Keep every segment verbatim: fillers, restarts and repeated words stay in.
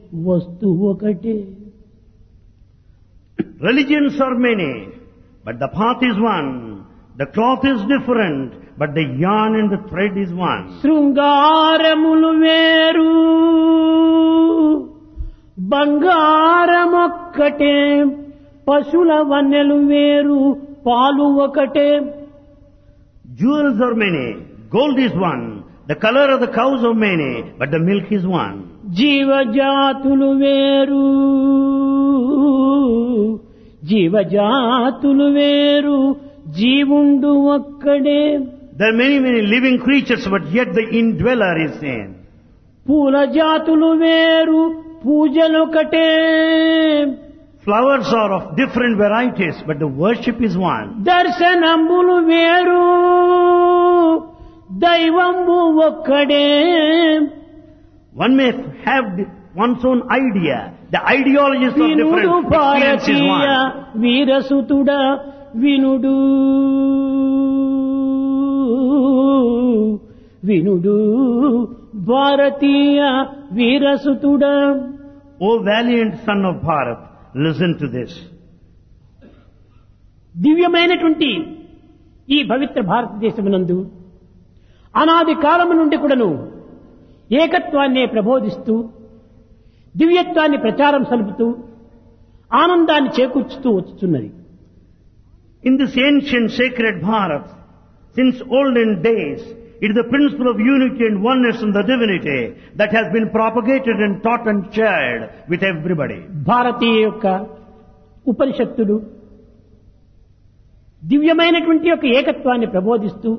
వస్తు ఒకటే. Religions are many, but the path is one. The cloth is different, but the yarn and the thread is one. శృంగారములు వేరు బంగారమొక్కటే, పశుల వన్నెలు వేరు పాలు ఒకటే. Jewels are many, gold is one, the color of the cows are many, but the milk is one. జీవజాతులు వేరు జీవజాతులు వేరు జీవుండు ఒక్కడే. There are many, many living creatures, but yet the indweller is same. పూల జాతులు వేరు పూజలొకటే. Flowers are of different varieties, but the worship is one. దర్శనంబులు వేరు దైవంబు ఒక్కడే. One may have one's own idea. The ideologies are వినుడు different. Experience is Bharatiya one. వీరసుతుడ వినుడు వినుడు భారతీయ వీరసుతుడ. O valiant son of Bharat, listen to this. దివ్యమైనటువంటి ఈ పవిత్ర భారతదేశమునందు అనాది కాలము నుండి కూడాను ఏకత్వాన్నే ప్రబోధిస్తూ దివ్యత్వాన్ని ప్రచారం సలుపుతూ ఆనందాన్ని చేకూర్చుతూ వచ్చుతున్నది. In this ancient sacred Bharat, since olden days, it is the principle of unity and oneness in the divinity that has been propagated and taught and shared with everybody. భారతీయ యొక్క ఉపనిషత్తులు దివ్యమైనటువంటి యొక్క ఏకత్వాన్ని ప్రబోధిస్తూ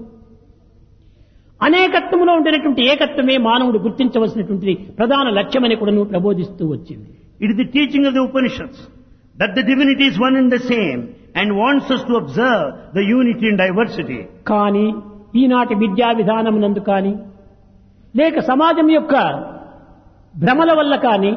అనేకత్వంలో ఉండేటువంటి ఏకత్వమే మానవుడు గుర్తించవలసినటువంటి ప్రధాన లక్ష్యమని కూడాను ప్రబోధిస్తూ వచ్చింది. It is the teaching of the Upanishads that the divinity is one and the same and wants us to observe the unity and diversity. కానీ ఈనాటి విద్యా విధానమునందు కానీ లేక సమాజం యొక్క భ్రమల వల్ల కానీ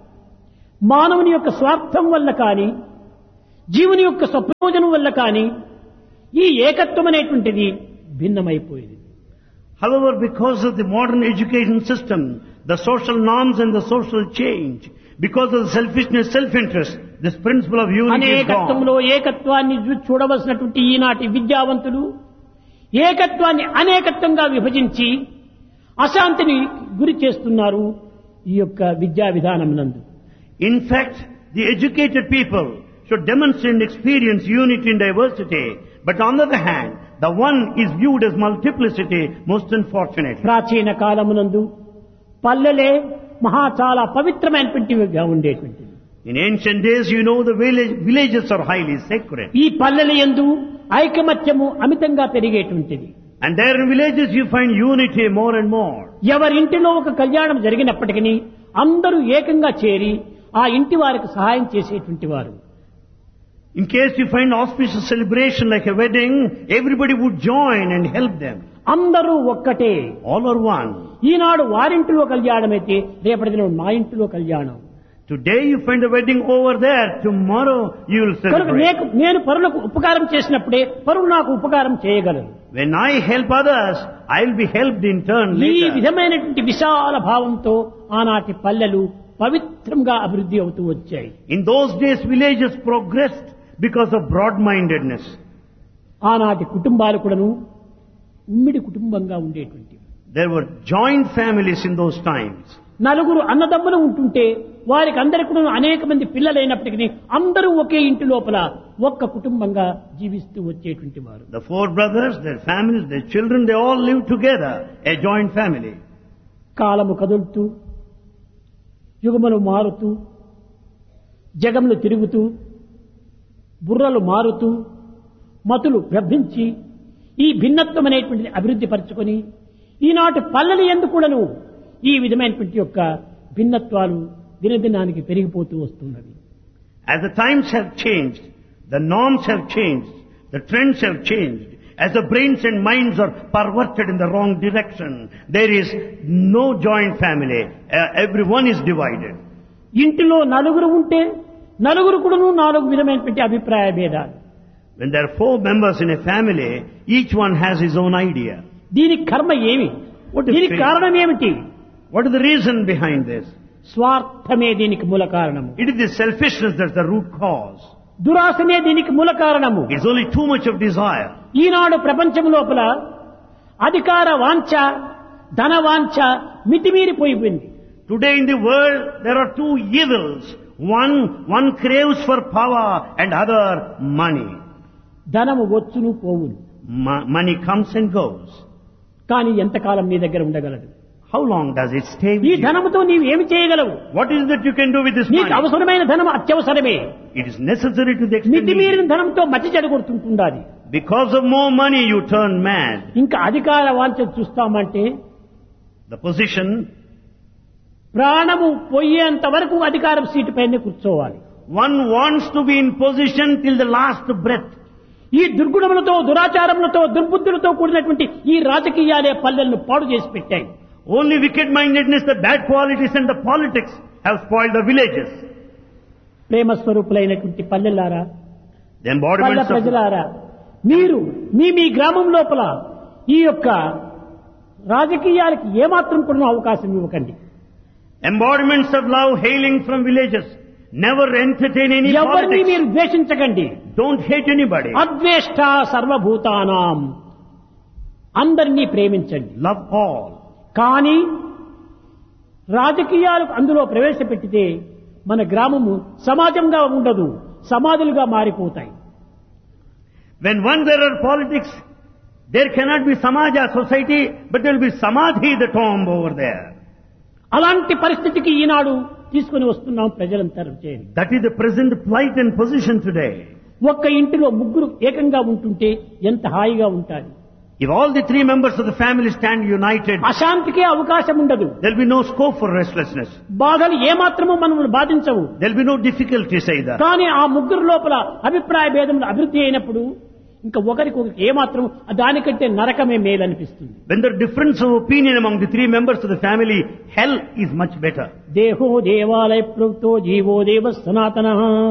మానవుని యొక్క స్వార్థం వల్ల కానీ జీవుని యొక్క స్వప్రయోజనం వల్ల కానీ ఈ ఏకత్వం అనేటువంటిది భిన్నమైపోయింది. However, because of the modern education system, the social norms and the social change, because of the selfishness, self-interest, this principle of unity is gone. అనేకత్వంలో ఏకత్వాన్ని చూడవలసినటువంటి ఈనాటి విద్యావంతులు ఏకత్వాన్ని అనేకత్వంగా విభజించి అశాంతిని గురి చేస్తున్నారు ఈ యొక్క విద్యా విధానమునందు. In fact, the educated people should demonstrate and experience unity and diversity, but on the other hand, the one is viewed as multiplicity, most unfortunately. ప్రాచీన కాలమునందు పల్లెలే మహా చాలా పవిత్రమైనటువంటివిగా ఉండేటువంటివి. In ancient days, you know, the village, villages are highly sacred. ఈ పల్లెల యందు ఐకమత్యము అమితంగా పెరిగేటువంటిది. And there in villages you find unity more and more. ఎవరింటిలో ఒక కళ్యాణం జరిగినప్పటికీ అందరూ ఏకంగా చేరి ఆ ఇంటి వారికి సహాయం చేసేటువంటి వారు. In case you find auspicious celebration like a wedding, everybody would join and help them. అందరూ ఒక్కటే. All are one. ఈనాడు వారింటిలో కళ్యాణం అయితే రేపటి దినం మా ఇంటిలో కళ్యాణం. Today you find the wedding over there, tomorrow you will కనుక celebrate. నేను పరులకు ఉపకారం చేసినప్పుడే పరులు నాకు ఉపకారం చేయగలరు. When I help others, I will be helped in turn ఈ later. విధమైనటువంటి విశాల భావంతో ఆనాటి పల్లెలు పవిత్రంగా అభివృద్ధి అవుతూ వచ్చాయి. In those days villages progressed because of broad-mindedness. ఆనాటి కుటుంబాలు కూడాను ఉమ్మిడి కుటుంబంగా ఉండేటువంటి There were joint families in those times. నలుగురు అన్నదమ్ములు ఉంటుంటే వారికి అందరికి కూడా అనేక మంది పిల్లలైనప్పటికీ అందరూ ఒకే ఇంటి లోపల ఒక్క కుటుంబంగా జీవిస్తూ వచ్చేటువంటి వారు. The four brothers, their families, their children, they all lived together, a joint family. కాలము కదులుతూ యుగములు మారుతూ జగములు తిరుగుతూ బుర్రలు మారుతూ మతులు భ్రమించి ఈ భిన్నత్వం అనేటువంటిది అభివృద్ధి పరచుకొని ఈనాటి పల్లెలు యందు కూడాను ఈ విధమైనటువంటి యొక్క భిన్నత్వాలు దినదినానికి పెరిగిపోతూ వస్తున్నవి. As the times have changed, the norms have changed, the trends have changed. As the brains and minds are perverted in the wrong direction, there is no joint family. Uh, everyone is divided. ఇంటిలో నలుగురు ఉంటే నలుగురు కూడాను నాలుగు విధమైనటువంటి అభిప్రాయ భేదాలు. When there are four members in a family, each one has his own idea. దీనికి కర్మ ఏమి? What is దీనికి fate? కారణం ఏమిటి? What is the reason behind this? స్వార్థమే దీనికి మూల కారణము. It is the selfishness that's the root cause. దురాశనే దీనికి మూల కారణము. It's only too much of desire. ఈనాడు ప్రపంచం లోపల అధికార వాంఛ, ధన వాంఛ మితిమీరిపోయింది. Today in the world there are two evils. One, one craves for power and other money. ధనము వచ్చును పోవును. Mo- money comes and goes. కానీ ఎంతకాలం నీ దగ్గర ఉండగలదు? How long does it stay with ఈ you? ధనముతో నీవు ఏమి చేయగలవు? What is that you can do with this నీకు money? అవసరమైన ధనం అత్యవసరమే. It is necessary to the extent మితిమీరిన needed. ధనంతో మతి చెడగొడుతుంటుండాలి. Because of more money you turn mad. ఇంకా అధికార వాంఛ చూస్తామంటే The position, ప్రాణము పోయేంత వరకు అధికారం సీటు పైనే కూర్చోవాలి. one wants to be in position till the last breath. ఈ దుర్గుణములతో, దురాచారములతో, దుర్బుద్ధులతో కూడినటువంటి ఈ రాజకీయాలే పల్లెలను పాడు చేసి పెట్టాయి. Only wicked-mindedness, the bad qualities and the politics have spoiled the villages. Prema స్వరూపులైనటువంటి పల్లెలారా, The పల్లె embodiments of ప్రజలారా, మీరు మీ మీ గ్రామం లోపల ఈ యొక్క రాజకీయాలకి ఏమాత్రం కూడా అవకాశం ఇవ్వకండి. embodiments of love hailing from villages. Never entertain any ఎవరిని politics. మీరు ద్వేషించకండి. Don't hate anybody. అద్వేష్ట సర్వభూతానాం, అందరినీ ప్రేమించండి. Love all. కానీ రాజకీయాలకు అందులో ప్రవేశపెట్టితే మన గ్రామము సమాజంగా ఉండదు, సమాధులుగా మారిపోతాయి. When once there are politics, there cannot be samaja, society, but there will be samadhi, the tomb over there. అలాంటి పరిస్థితికి ఈనాడు తీసుకుని వస్తున్నాం ప్రజలంతా చేరి. That is the present plight and position today. ఒక్క ఇంటిలో ముగ్గురు ఏకంగా ఉంటుంటే ఎంత హాయిగా ఉంటారు. If all the three members of the family stand united, అశాంతికే అవకాశం ఉండదు. there will be no scope for restlessness. బాధలు ఏమాత్రము మనల్ని బాధించవు. There will be no difficulties either. కానీ ఆ ముగ్గురు లోపల అభిప్రాయ భేదములు అభివృద్ధి అయినప్పుడు ఇంకా ఒకరికొకరికి ఏమాత్రం దానికంటే నరకమే మేలనిపిస్తుంది. When there is difference of opinion among the three members of the family, hell is much better. దేహో దేవాలయ ప్రోక్తో జీవో దేవ సనాతన.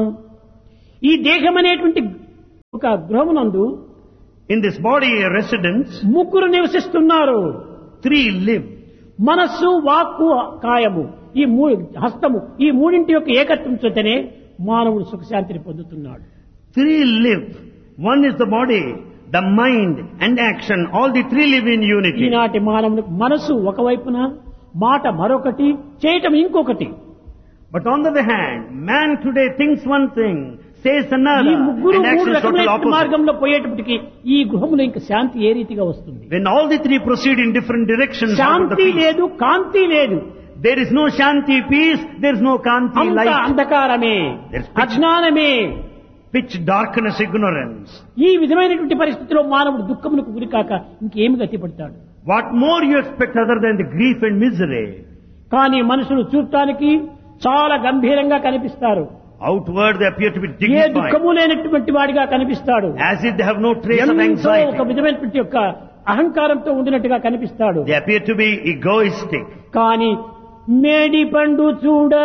ఈ దేహం అనేటువంటి ఒక గృహమునందు In this body residence, ముగ్గురు నివసిస్తున్నారు. three live. మనస్సు, వాక్కు, కాయము, ఈ మూడు హస్తము, ఈ మూడింటి యొక్క ఏకత్వం చేతనే మానవుడు సుఖశాంతిని పొందుతున్నాడు. Three live. One is the body, the mind and action. All the three live in unity. ఈనాటి మానవునికి మనసు ఒకవైపున, మాట మరొకటి, చేయటం ఇంకొకటి. But on the other hand, man today thinks one thing, says ఈ another, ముగ్గురు and acts మూడు is totally రకమైన opposite. మార్గంలో పోయేటప్పటికి ఈ గృహంలో ఇంకా శాంతి ఏ రీతిగా వస్తుంది? When all the three proceed in different directions, how about the Shanti peace? లేదు, కాంతి లేదు. There is no shanti peace, there is no kanti అంత light. అంధకారమే, There's pitch. అజ్ఞానమే. Pitch darkness, ignorance. ఈ విధమైనటువంటి పరిస్థితిలో మానవుడు దుఃఖములకు గురికాక ఇంకేమి గతి పడతాడు? What more you expect other than the grief and misery? కానీ మనుషులు చూడటానికి చాలా గంభీరంగా కనిపిస్తారు. Outward they appear to be A dignified, దుఃఖము లేనటువంటి వాడిగా కనిపిస్తాడు. as if they have no trace of ఎంతో ఒక anxiety. విధమైనటువంటి యొక్క అహంకారంతో ఉండినట్టుగా కనిపిస్తాడు. They appear to be egoistic. కానీ మేడి పండు చూడ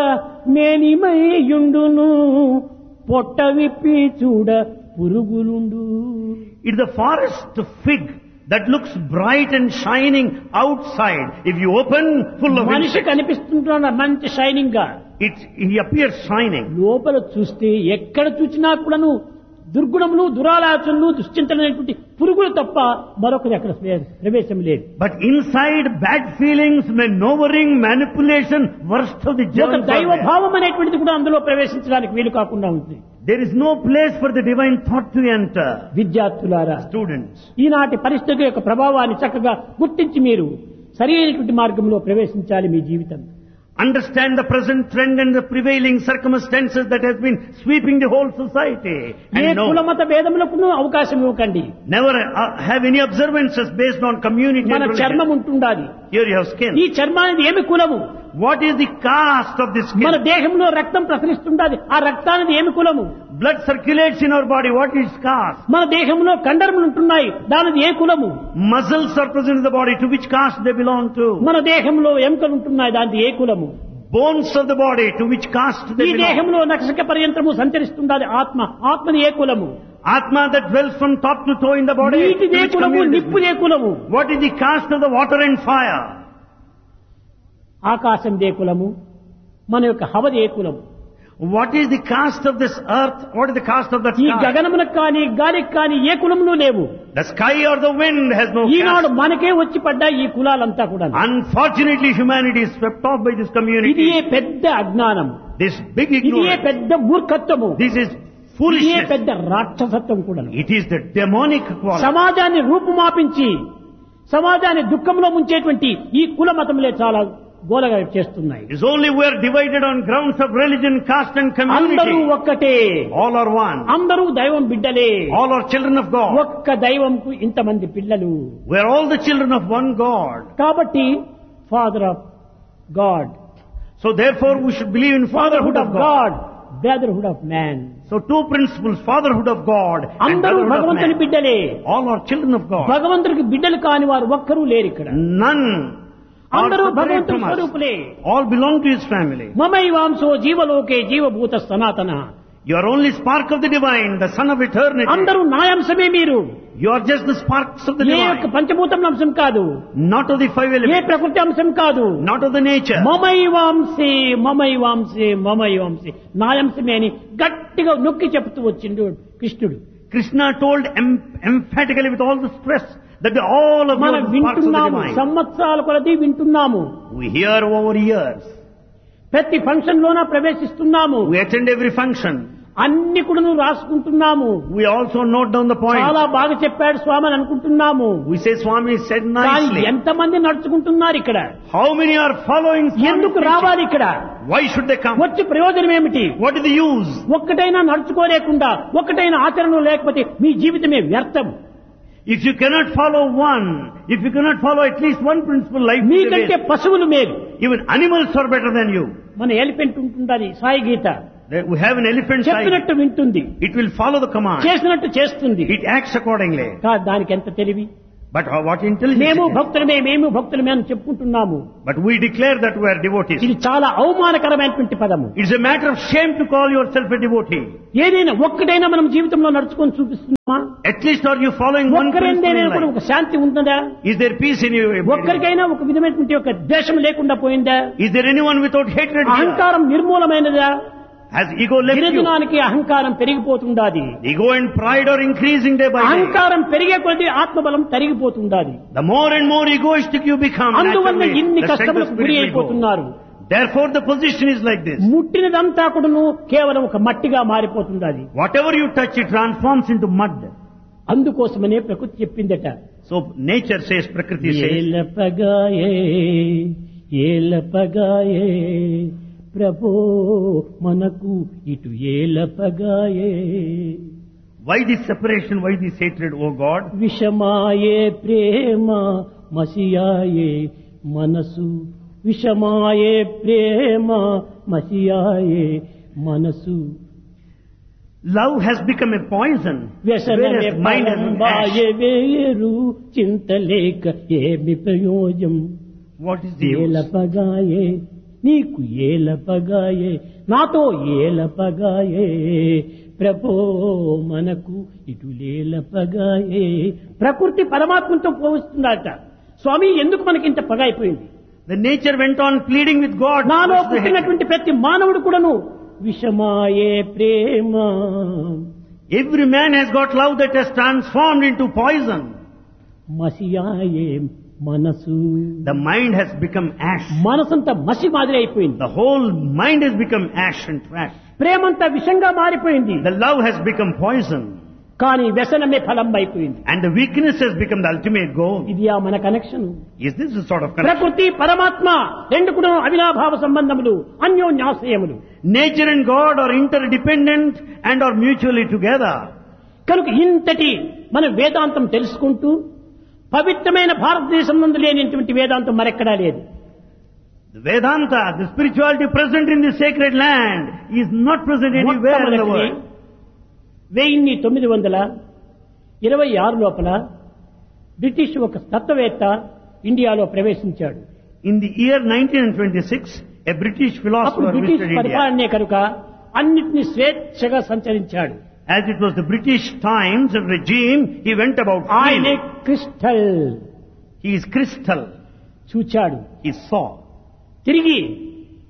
మేనిమయుండును, పొట్ట విప్పి చూడ పురుగులుండు. It is the forest fig that looks bright and shining outside. If you open, full of మనిషి insects. కనిపిస్తుంటున్నాడు మంచి షైనింగ్ గా, It, he appears shining. లోపల చూస్తే ఎక్కడ చూసినా కూడాను దుర్గుణములు, దురాలోచనలు, దుశ్చింతలైనటువంటి పురుగులు తప్ప మరొకటి అక్కడ ప్రవేశం లేదు. But inside, bad feelings, maneuvering, manipulation, worst of the ఒక germs are దైవ there. భావం అనేటువంటిది కూడా అందులో ప్రవేశించడానికి వీలు కాకుండా ఉంటుంది. There is no place for the divine thought to enter. విద్యార్థులారా, Students, ఈనాటి పరిస్థితి యొక్క ప్రభావాన్ని చక్కగా గుర్తించి మీరు సరైనటువంటి మార్గంలో ప్రవేశించాలి మీ జీవితం. understand the present trend and the prevailing circumstances that has been sweeping the whole society. A And no, కులమత భేదములకు అవకాశం ఇవ్వకండి. never uh, have any observances based on community మన and religion. చర్మం ఉంటుండాలి. Here you have skin. ఈ చర్మానికి ఏమి కులము? What is the caste of this మన skin? దేహంలో రక్తం ప్రసరిస్తుండాలి. ఆ రక్తానికి ఏమి కులము? Blood circulates in our body. What is caste? మన దేహంలో కండరములు ఉంటున్నాయి. దానిది ఏ కులము? Muscles are present in the body. To which caste they belong to? మన దేహంలో ఎముకలు ఉంటున్నాయి. దానిది ఏ కులము? Bones of the body. To which caste ఈ they belong? దేహంలో నక్షక పర్యంతరము సంచరిస్తుండాలి ఆత్మ. ఆత్మని ఏ కులము? Atma that dwells from top to toe in the body. నీటి To ఏ which కులము? community? నిప్పు ఏ కులము? What is the caste of the water and fire? ఆకాశం దే కులము, మన యొక్క హవది ఏ కులం? What is the caste of this earth? What is the caste of that ఈ sky? గగనమునకు కానీ గాలికి కానీ ఏ కులంలో లేవు. The sky or the wind has no Eenadu caste. మనకే వచ్చి పడ్డా ఈ కులాలంతా కూడా. Unfortunately, humanity is swept off by this ఇది community. ఏ పెద్ద అజ్ఞానం, This big ఇది ఏ ignorance. పెద్ద మూర్ఖత్వము, This is ఇది ఏ foolishness. పెద్ద రాక్షసత్వం కూడా. It is the demonic quality. సమాజాన్ని రూపుమాపించి సమాజాన్ని దుఃఖంలో ముంచేటువంటి ఈ కుల మతములే చాలా గోలగా చేస్తున్నాయి. It's only we are divided on grounds of religion, caste and అందరూ community. ఒక్కటే, All are one. అందరూ దైవం బిడ్డలే. All are children of God. ఒక్క దైవంకు ఇంతమంది పిల్లలు. We are all the children of one God. కాబట్టి father of God, So therefore we should believe in fatherhood of God. Brotherhood of man. So two principles, fatherhood of God and అందరూ brotherhood of భగవంతుని man. బిడ్డలే. All are children of God. భగవంతుడికి బిడ్డలు కాని వారు ఒక్కరూ లేరు ఇక్కడ. None are అందరూ separate భగవంతుని from us. స్వరూపులే. All belong to His family. మమైవాంసో జీవలోకే జీవభూత సనాతన. You are only spark of the divine, the son of eternity. అందరూ నాయాంశమే మీరు. You are just the sparks of the ఏ యొక్క divine. పంచభూతం అంశం కాదు, Not of the five A elements. ప్రకృతి అంశం కాదు. Not of the nature. మమైవాంసే మమైవాంసే మమైవాంసే నాయంశమే అని గట్టిగా నొక్కి చెప్తూ వచ్చిండు కృష్ణుడు. Krishna told em- emphatically with all the stress that the, all of you మనం are the sparks of the వింటున్నాము, divine. సంవత్సరాల కొలది వింటున్నాము, We hear over years. ప్రతి ఫంక్షన్ లోన ప్రవేశిస్తున్నాము, We attend every function. అన్ని కూడా రాసుకుంటున్నాము. We also note down the point. చాలా బాగా చెప్పాడు స్వామి అని అనుకుంటున్నాము. We say Swami said కానీ nicely. ఎంతమంది నడుచుకుంటున్నారు ఇక్కడ? How many are following Swami's ఎందుకు teaching? రావాలి ఇక్కడ? Why should they come? వచ్చి ప్రయోజనం ఏమిటి? What is the use? ఒక్కటైనా నడుచుకోలేకుండా ఒక్కటైనా ఆచరణ లేకపోతే మీ జీవితమే వ్యర్థం. If you cannot follow one, if you cannot follow at least one principle, life will be మీకంటే waste. పశువులు మేలు. Even animals are better than you. మన ఎలిఫెంట్ ఉంటుందని సాయి గీత There- We have an elephant side. చెప్పినట్టు వింటుంది, It will follow the command. చేసినట్టు చేస్తుంది. It acts accordingly. కా- దానికి ఎంత తెలివి. But how- what intelligence మేము it is. భక్తులమే మేము భక్తులమే అని చెప్పుకుంటున్నాము. But we declare that we are devotees. ఇది చాలా అవమానకరమైనటువంటి పదము. It's a matter of shame to call yourself a devotee. ఏదైనా ఒక్కటైనా మనం జీవితంలో నడుచుకొని చూపిస్తున్నామా? At least are you following one principle ఒక్కరైనా in కూడా life? ఒక శాంతి ఉంటుందా? Is there peace in you? ఒక్కరికైనా ఒక విధమైనటువంటి ఒక ద్వేషం లేకుండా పోయిందా? Is there anyone without hatred here? అహంకారం నిర్మూలమైనదా? Has ego left you? దినదినానికి అహంకారం పెరిగిపోతుండాది. Ego and pride are increasing day by day. అహంకారం పెరిగే కొద్దీ ఆత్మబలం తరిగిపోతుండాది. The more and more egoistic you become, అందువల్ల naturally, ఇన్ని the strength of కష్టములకు గురి spirit will go. అయిపోతున్నారు. Therefore the position is like this. ముట్టినదంతా కూడాను కేవలం ఒక మట్టిగా మారిపోతుండాది. Whatever you touch, it transforms into mud. అందుకోసమనే ప్రకృతి చెప్పిందట. So nature says, Prakriti says, ఏలపగాయే ఏలపగాయే ప్రభో మనకు ఇటు ఏలపగాయే. why this separation, why this hatred, O God? విషమాయే ప్రేమ మసియాయే మనసు, విషమాయే ప్రేమ మసియాయే మనసు. Love has become a poison, వ్యసనమే whereas mind has been ash. పరంబాయే వేరు చింతలేక ఏమి ప్రయోజం. What is the use? ఏలపగాయే నీకు ఏలపగాయే నాతో ఏలపగాయే ప్రభో మనకు ఇటు లేలపగాయే. ప్రకృతి పరమాత్మతో పోవస్తుందట. స్వామి ఎందుకు మనకి ఇంత పగ అయిపోయింది? The nature went on pleading with God. నాలో What's the hatred? పుట్టినటువంటి ప్రతి మానవుడు కూడాను విషమాయే ప్రేమ. Every man has got love that has transformed into poison. మసియాయే మనసు. The mind has become ash. మనసంతా మసి మాదిరి అయిపోయింది. The whole mind has become ash and trash. ప్రేమంతా విషంగా మారిపోయింది. The love has become poison. కానీ వ్యసనమే ఫలం అయిపోయింది. And the weakness has become the ultimate goal. ఇది ఆ మన connection. Is this a sort of connection? ప్రకృతి పరమాత్మ రెండు కూడా అవినాభావ సంబంధములు, అన్యోన్యాశ్రయములు. Nature and God are interdependent and are mutually together. కనుక ఇంతటి మన వేదాంతం తెలుసుకుంటూ పవిత్రమైన భారతదేశం నందు లేనిటువంటి వేదాంతం మరెక్కడా లేదు. The Vedanta, the spirituality present in the sacred land is not present anywhere in the world. వెయ్యి తొమ్మిది వందల ఇరవై ఆరు లోపల బ్రిటిష్ ఒక తత్వవేత్త ఇండియాలో ప్రవేశించాడు. In the year nineteen twenty-six, a British అప్పుడు philosopher బ్రిటిష్ visited India. పరిపాలనే కనుక అన్నిటినీ స్వేచ్ఛగా సంచరించాడు. As it was the British times and regime, he went about ఆయనే freely. Crystal He is crystal. చూచాడు. He saw. తిరిగి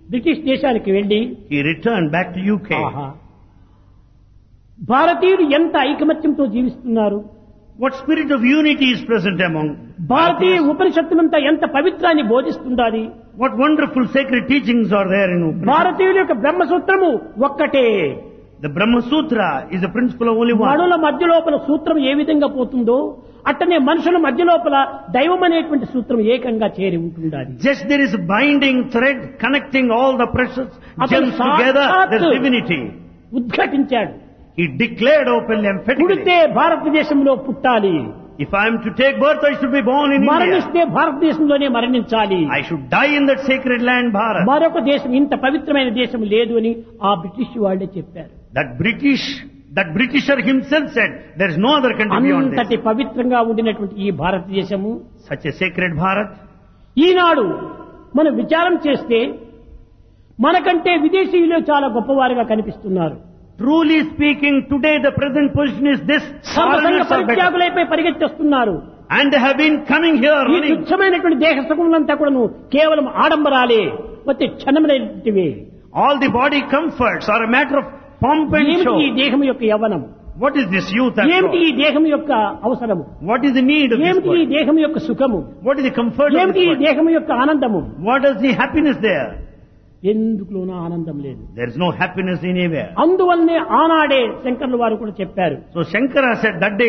బ్రిటిష్ దేశానికి వెళ్లి he returned back to U K. ఆహా, భారతీయులు ఎంత ఐకమత్యంతో జీవిస్తున్నారు, What spirit of unity is present among Bharatiya Bharatias? ఉపనిషత్తులంతా ఎంత పవిత్రాన్ని బోధిస్తుండాలి. What wonderful sacred teachings are there in Upanishad? భారతీయుల యొక్క బ్రహ్మసూత్రము ఒక్కటే. The Brahma Sutra is the principle of only one. మనుల మధ్య లోపల సూత్రం ఏ విధంగా పోతుందో అట్టనే మనుషుల మధ్య లోపల దైవం అనేటువంటి సూత్రం ఏకంగా చేరి ఉంటుండాలి. Just there is a binding thread connecting all the precious అతను gems together, సాక్షాత్ there's divinity. ఉద్ఘాటించాడు. He declared openly, emphatically, పుడితే భారతదేశంలో పుట్టాలి, if I am to take birth, I should be born in India. మరణిస్తే భారతదేశంలోనే మరణించాలి. I should die in that sacred land, Bharat. మరొక దేశం ఇంత పవిత్రమైన దేశం లేదు అని ఆ బ్రిటిష్ వాళ్ళే చెప్పారు. That British, that Britisher himself said, there is no other country beyond అంతటి this. పవిత్రంగా ఉండినటువంటి ఈ భారతదేశము Such a sacred Bharat. ఈనాడు మనం విచారం చేస్తే మనకంటే విదేశీయులు చాలా గొప్పవారుగా కనిపిస్తున్నారు. Truly speaking, today the present position is this: సర్వసంగ foreigners are better. పరిత్యాగులైపై పరిగెత్తేస్తున్నారు. And they have been coming here ఈ running. తుచ్చమైనటువంటి దేహ సుఖములంతా కూడాను కేవలం ఆడంబరాలే, వచ్చే క్షణములైనటివే. All the body comforts are a matter of pomp and ఏమిటి ఈ show. దేహం యొక్క యవ్వనం, What is this youth after ఏమిటి ఈ all? దేహం యొక్క అవసరము, What is the need of this ఏమిటి ఈ body? దేహం యొక్క సుఖము, What is the comfort of ఏమిటి this ఈ body? దేహం యొక్క ఆనందము, What is the happiness there? ఎందుకులోనూ ఆనందం లేదు. There is no happiness anywhere. అందువల్లనే ఆనాడే శంకర్లు వారు కూడా చెప్పారు, So Shankara said that day